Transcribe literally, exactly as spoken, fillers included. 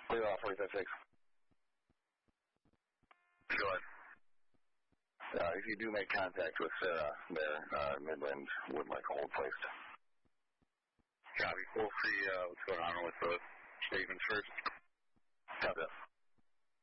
Clear off forty-five six. Go ahead. Uh, if you do make contact with Sarah there, uh, Midland would like a hold placed. Copy. We'll see uh, what's going on with the statements first. Copy that.